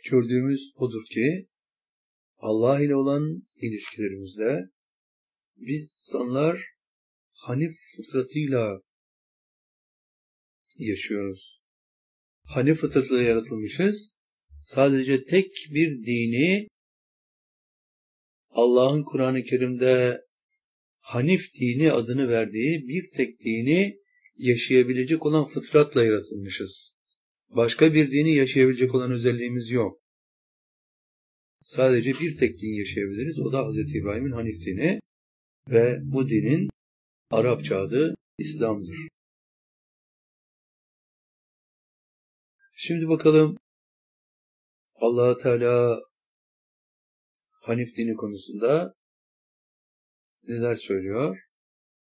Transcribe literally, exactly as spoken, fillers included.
gördüğümüz odur ki Allah ile olan ilişkilerimizde biz insanlar Hanif fıtratıyla yaşıyoruz. Hanif fıtratıyla yaratılmışız. Sadece tek bir dini, Allah'ın Kur'an-ı Kerim'de Hanif dini adını verdiği bir tek dini yaşayabilecek olan fıtratla yaratılmışız. Başka bir dini yaşayabilecek olan özelliğimiz yok. Sadece bir tek din yaşayabiliriz. O da Hazreti İbrahim'in Hanif dini ve bu dinin Arapça adı İslam'dır. Şimdi bakalım Allah Teala Hanif dini konusunda neler söylüyor?